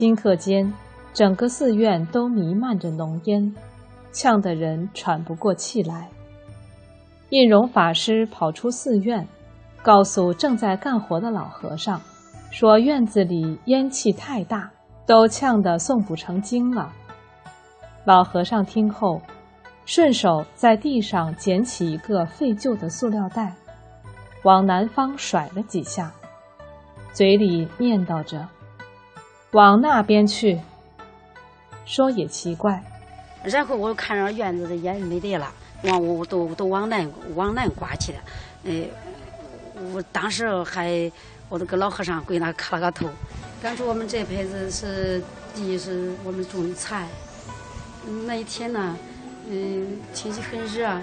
顷刻间，整个寺院都弥漫着浓烟，呛得人喘不过气来。印容法师跑出寺院，告诉正在干活的老和尚，说院子里烟气太大，都呛得诵不成经了。老和尚听后，顺手在地上捡起一个废旧的塑料袋，往南方甩了几下，嘴里念叨着：“往那边去。”说也奇怪。 然后我看着院子的烟没得了，我都往南刮去了。我当时我都跟老和尚跪那磕了个头。当初我们这辈子是地是我们种的菜。那一天呢，天气很热，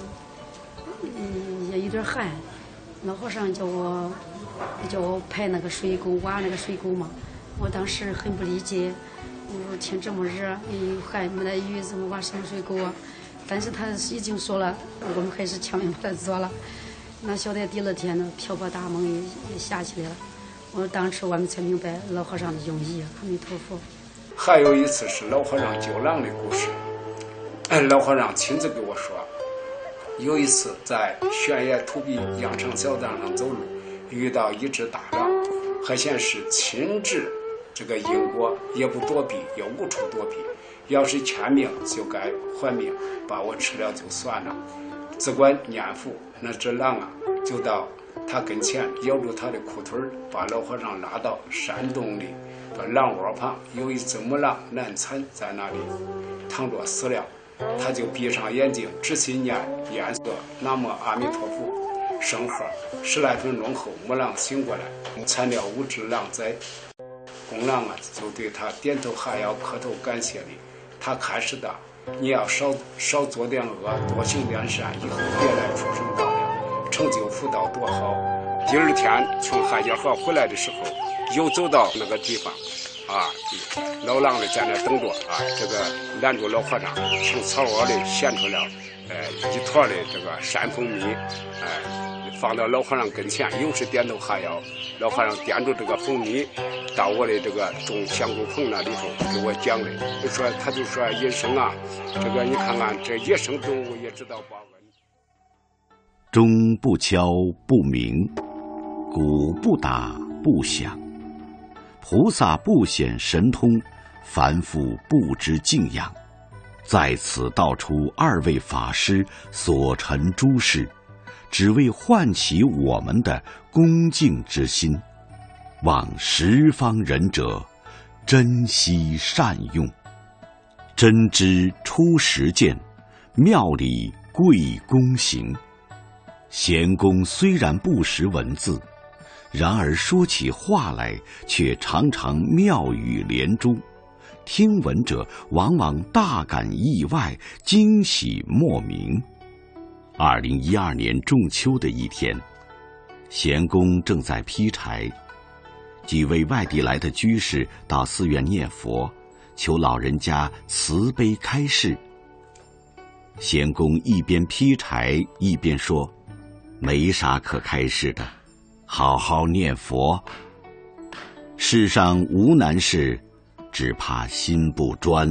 也有点寒。老和尚叫我排那个水沟，挖那个水沟嘛。我当时很不理解，我说天这么热，还没来雨，怎么挖什么水沟啊？但是他已经说了，我们还是强行把它做了。那晓得第二天呢，瓢泼大梦也下起来了。当时我们才明白老和尚的用意，阿弥陀佛。 还有一次是老和尚救狼的故事，老和尚亲自给我说，有一次在悬崖土壁羊肠小道上走路，遇到一只大狼，还显是亲至这个因果，也不躲避，也无处躲避，要是欠命就该还命，把我吃了就算了。只管念佛，那只狼啊就到他跟前，咬住他的裤腿，把老和尚拉到山洞里，把狼窝旁有一只母狼难产在那里躺着死了。他就闭上眼睛，仔细念诵南无阿弥陀佛圣号，10来分钟后，母狼醒过来，惨了5只狼灾。公狼啊就对他点头哈腰，磕头感谢礼。他开始的，你要少做点恶，多行点善，以后别来畜生道了，成就福道多好。第二天从汉江河回来的时候，又走到那个地方，老狼的在那等着这个拦住老和尚，从草窝里衔出了一坨的这个山蜂蜜，放到老和尚跟前，又是点头哈腰。老和尚掂住这个蜂蜜，到我的这个种香菇棚那里头给我讲的，他就说野生啊，这个你看看这野生动物也知道报恩。 钟不敲不鸣，鼓不打不响，菩萨不显神通，凡夫不知敬仰。在此道出2位法师所陈诸事，只为唤起我们的恭敬之心，望十方仁者珍惜善用。真知出实践，妙理贵公行。贤公虽然不识文字，然而说起话来却常常妙语连珠，听闻者往往大感意外，惊喜莫名。2012年仲秋的一天，贤公正在劈柴，几位外地来的居士到寺院念佛，求老人家慈悲开示。贤公一边劈柴一边说，没啥可开示的，好好念佛。世上无难事，只怕心不专。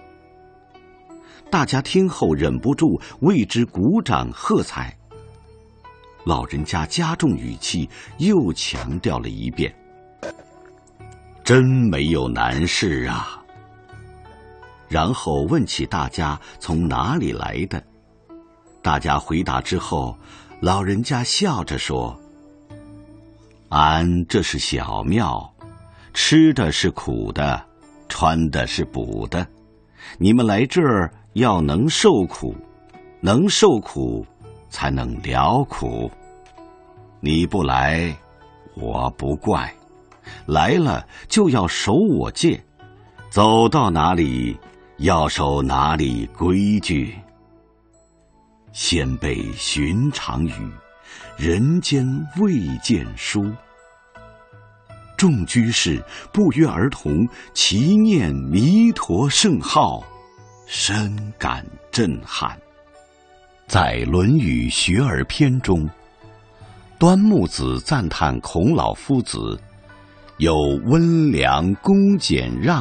大家听后忍不住为之鼓掌喝彩。老人家加重语气，又强调了一遍，真没有难事啊。然后问起大家从哪里来的。大家回答之后，老人家笑着说，俺这是小庙，吃的是苦的，穿的是补的，你们来这儿要能受苦，能受苦才能了苦。你不来，我不怪，来了就要守我戒，走到哪里要守哪里规矩。先辈寻常语，人间未见书。众居士不约而同齐念弥陀圣号，深感震撼。在《论语·学而篇》中，端木子赞叹孔老夫子有温良恭俭让。